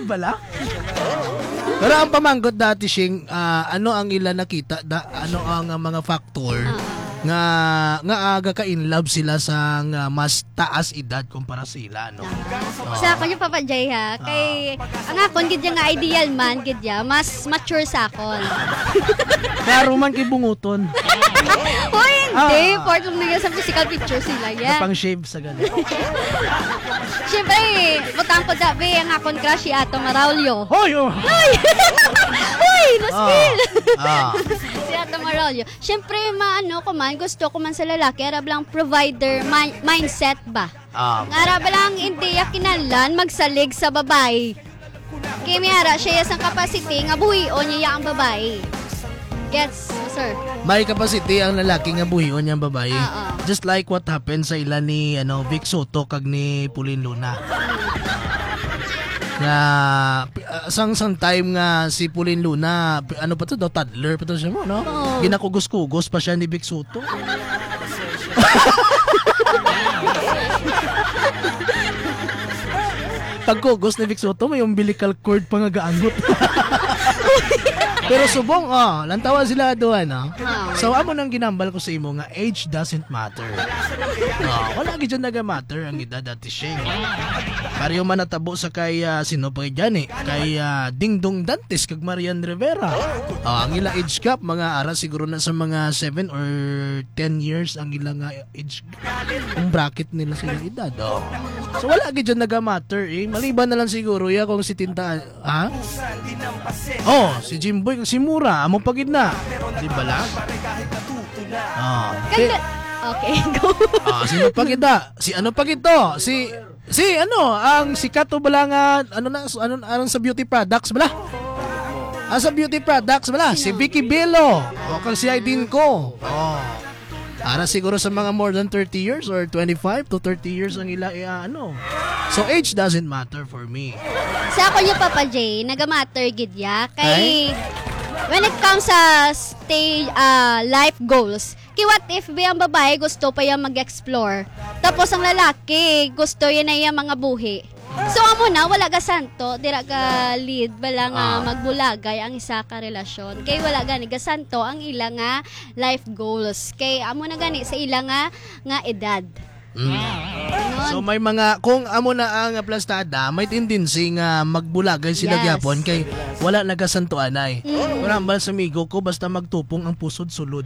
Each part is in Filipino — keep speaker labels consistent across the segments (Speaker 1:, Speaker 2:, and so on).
Speaker 1: bala? Pero ang pamanggot dati siyang ano ang ila nakita ano ang mga factor nga aga ka in love sila sa mas taas edad kumpara sila no.
Speaker 2: Sa ako yung Papa Jay ha, kay ang akon gid nga ideal man gid mas mature sa akon.
Speaker 1: Klaro man kay bunguton.
Speaker 2: Hoy, hindi, part lang nila sa physical picture sila ya.
Speaker 1: Pang shave sa ganun.
Speaker 2: Siyempre, butang ko dabi ang akon crush si Ato Maraulio.
Speaker 1: Hoy!
Speaker 2: Hoy! Hoy! No-spill! Si Ato Maraulio. Siyempre, ko man, gusto ko man sa lalaki, arab lang provider mindset ba? Arab lang hindi kinalan magsalig sa babae. Kaya may ara siya yung capacity nga buhion niya ang babae. Gets, sir?
Speaker 1: May capacity ang lalaki nga buhion niyang babae. Just like what happened sa ila ni Vic Soto kag ni Pauline Luna. Na sang time nga si Pauline Luna, ano pa to daw, toddler pa to siya mo, no? Ginakugos-kugos pa siya ni Vic Soto. Pagkugos ni Vic Soto, may umbilical cord pa nga gaangot. Pero subong, lantawa sila doon, no? So, amo nang ginambal ko sa imo nga age doesn't matter. Wala gid naga-matter ang edad dati siya. Pareho man natabo sa kay sino pa dyan kay Dingdong Dantes kag Marian Rivera. Ang ila age gap mga ara siguro na sa mga 7 or 10 years ang ila nga age ang bracket nila sa ilang edad. So wala gid naga-matter maliban na lang siguro kung si Tinta si Jimboy kag si Mura amo pagid na. Di ba lang?
Speaker 2: Okay, go.
Speaker 1: Sino pagida? Si ano pagito? Ang sikat o bala nga anong sa beauty products bala? Sa beauty products bala, si Vicky Bello. Kag si Aidin ko. Ara siguro sa mga more than 30 years or 25 to 30 years ang ila So age doesn't matter for me.
Speaker 2: Sa ako yung Papa J, naga-matter gid kay when it comes sa life goals. What if ang babae gusto pa yung mag-explore, tapos ang lalaki gusto yan na yung mga buhi. So amo na wala ga santo, dira ka lead bala nga magbulagay ang isa ka relasyon. Kay wala gani ga santo ang ila nga life goals. Kay amo na gani sa ila nga edad.
Speaker 1: So may mga kung amo na ang plastada, may tendency nga magbulagay sila gyapon kay wala nagasantuan ay. Wala ba sa amigo ko basta magtupong ang pusod sulod.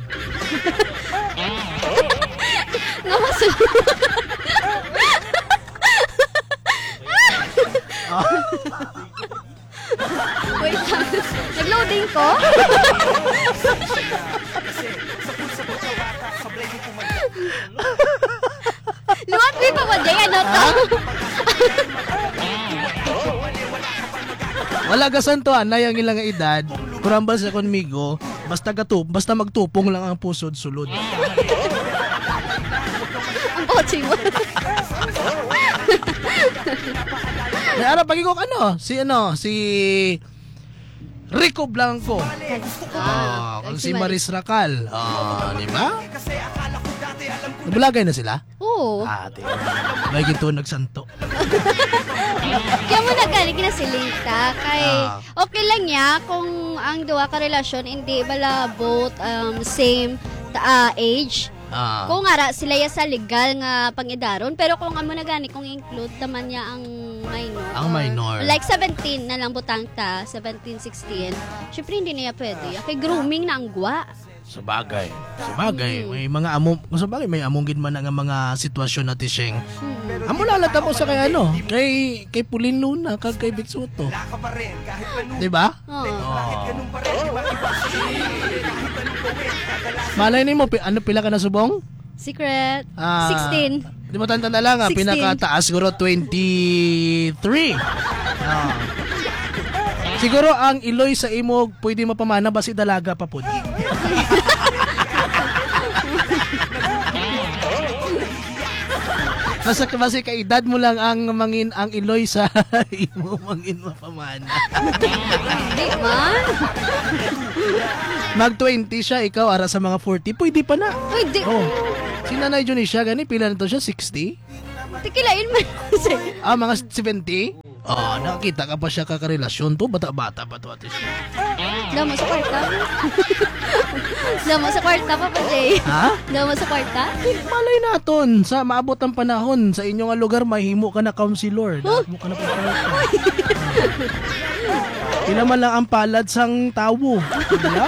Speaker 2: Wait, nag-loading ko? Luwag mo pa ba dyan, to?
Speaker 1: Wala kasantuan na yung ilang edad, kurambal sa konmigo, basta magtupong lang ang pusod sulod.
Speaker 2: Ang pochi mo.
Speaker 1: May ara pagigok si Rico Blanco. Si Maris Racal. Di ba? Nabulagay na sila?
Speaker 2: Oo.
Speaker 1: May ginto nagsanto.
Speaker 2: Kaya mo nagaling na si Linta. Kay okay lang niya kung ang duwa ka relasyon hindi bala both same age. Kung ara sila ya sa legal nga pangidaron, pero kung amo na gani kung include naman niya ang minor.
Speaker 1: Ang minor.
Speaker 2: Like 17 na lang butang ta, 17, 16. Syempre hindi niya pwede. Kay grooming na ang gwa.
Speaker 1: Sabagay. May mga may among gid man nga mga sitwasyon natin siyang. Amo lalata mo sa kay Pauline Luna kag kay Vic Soto. Di ba? Malay nimo pila ka na subong?
Speaker 2: Secret. 16.
Speaker 1: Di mo tanda na lang pinakataas siguro 23. Siguro ang iloy sa imo pwede mapamana basi dalaga pa pud. Basta ka edad mo lang ang iloy sa imo mangin mapamana.
Speaker 2: Di man.
Speaker 1: Mag 20 siya, ikaw ara sa mga 40, pwede pa na.
Speaker 2: Pwede.
Speaker 1: Si Nanay Junisha gani pila na to siya 60?
Speaker 2: Tikilain man.
Speaker 1: Mga 70? Nakita ka pa siya kakarelasyon to, bata-bata pa to ate siya.
Speaker 2: Damo sa kwarta. Damo sa kwarta, Papa J.
Speaker 1: Ha?
Speaker 2: Damo sa kwarta.
Speaker 1: Malay naton, sa maabot ang panahon, sa inyong lugar, mahimo ka na counselor. Mahimo ka na pa. Kila man lang ang palad sang tawo. Diba?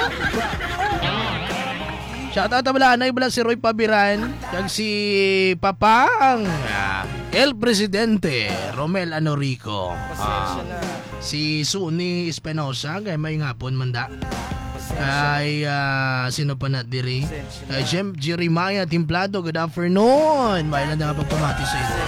Speaker 1: Shoutout na anay bala si Roy Pabiran, kag si Papang El Presidente Romel Anorico. Si Suni Espinosa, kay may ngapon manda. Kay sino pa na diri? Kay Jeremiah Timplado, good afternoon. May lang nga pagpamati sa inyo.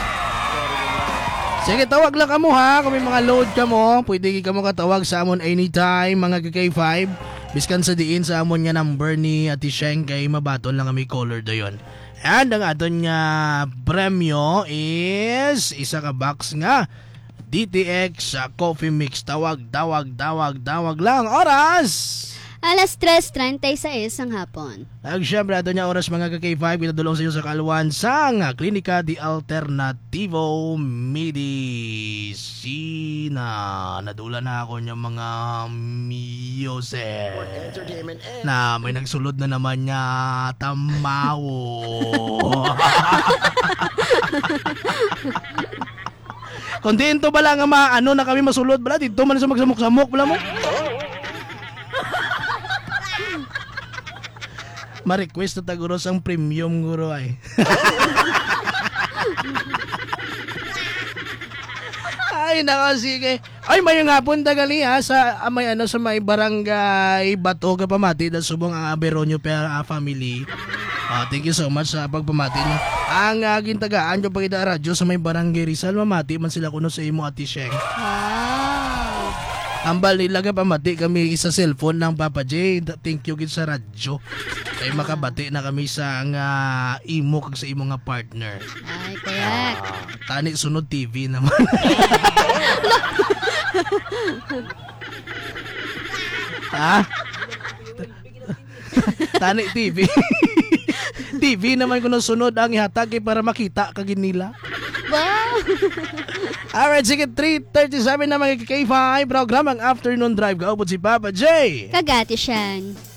Speaker 1: Sige, tawag lang kamo ha. Kung may mga load ka mo, pwede ka mo katawag sa amon anytime, mga KK5. Biskan sa diin sa amon nga number ni Ate Sheng, kay mabaton lang kami caller doon. And ang aton nga premyo is isa ka box nga DTX sa coffee mix. Tawag lang. Oras!
Speaker 2: Alas 3:36 ang hapon.
Speaker 1: At syempre, ato niya oras mga ka-K5, kitadulong sa iyo sa kalwan sang Klinika di Alternativo Medicina. Nadula na ako niya mga music na may nagsulod na naman niya tamawo. Kontento ba lang nga na kami masulod bala dito man sa magsamok-samok bala mo? Ma-request na taguro sang premium guro ay. Ay nako sige. Ay may hapon tagali ha sa sa may barangay Bato ka pamati da subong ang Aberonyo family. Thank you so much sa pagpamati niyo. Ang gintagaan yung pagkita radyo sa may barangay Rizal, mamati man sila kuno sa imo Ate Sheng.
Speaker 2: Wow.
Speaker 1: Ambal nila ka pamati kami sa cellphone ng Papa J. Thank you gid sa radyo. Kay makabati na kami sa imo kag sa imo nga partner.
Speaker 2: Ay, correct.
Speaker 1: Tani sunod TV naman. Ha? Tani TV. TV naman kuno sunod ang ihatag para makita kagin nila.
Speaker 2: Wow.
Speaker 1: Alright, sige, 3:37 na mga K5 program ang Afternoon Drive. Kaupod si Papa J.
Speaker 2: Kagati siyan.